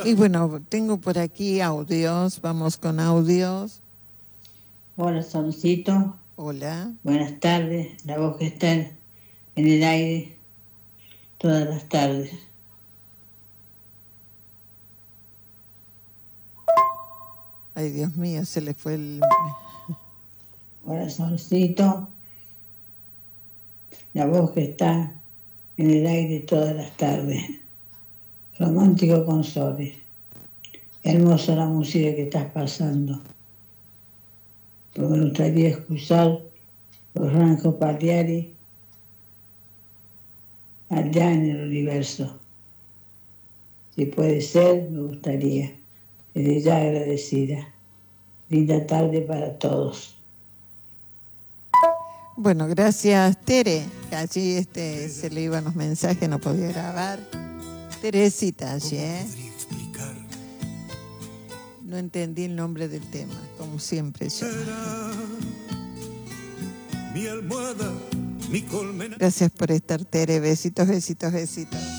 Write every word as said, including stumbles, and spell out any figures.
Y bueno, tengo por aquí audios, vamos con audios. Hola, Soncito. Hola. Buenas tardes, la voz que está en el aire todas las tardes. Ay, Dios mío, se le fue el... Corazoncito, la voz que está en el aire todas las tardes. Romántico con Soles. Hermosa la música que estás pasando. Pero me gustaría escuchar los Rancho Pagliari allá en el universo. Si puede ser, me gustaría. Desde ya agradecida. Linda tarde para todos. Bueno, gracias, Tere. Allí este, se le iban los mensajes, no podía grabar. Teresita allí, ¿eh? No entendí el nombre del tema, como siempre yo. Gracias por estar, Tere. Besitos, besitos, besitos.